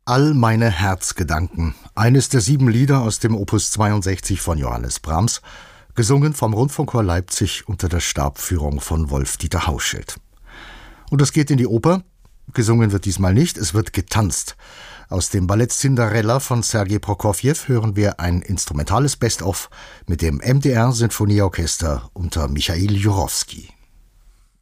All meine Herzgedanken, eines der 7 Lieder aus dem Opus 62 von Johannes Brahms, gesungen vom Rundfunkchor Leipzig unter der Stabführung von Wolf-Dieter Hauschild. Und es geht in die Oper. Gesungen wird diesmal nicht, es wird getanzt. Aus dem Ballett Cinderella von Sergei Prokofjew hören wir ein instrumentales Best-of mit dem MDR Sinfonieorchester unter Michail Jurowski.